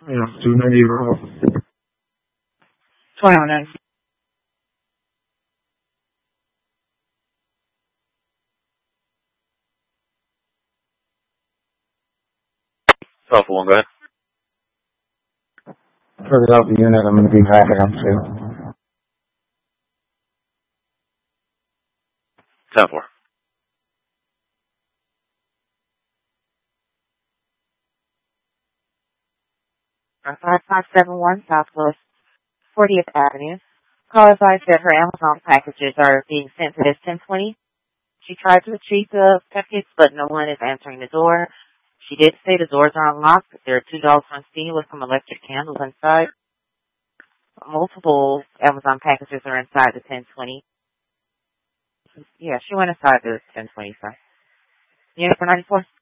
Yeah, 290. 21. South 1, go ahead. Philadelphia unit, I'm going to be driving on 2. 10-4. 5571 Southwest 40th Avenue. Call advised that her Amazon packages are being sent to this 1020. She tried to retrieve the package, but no one is answering the door. She did say the doors are unlocked, but there are 2 dogs on scene with some electric candles inside. Multiple Amazon packages are inside the 1020. Yeah, she went inside the 1020 side. Unit for 94.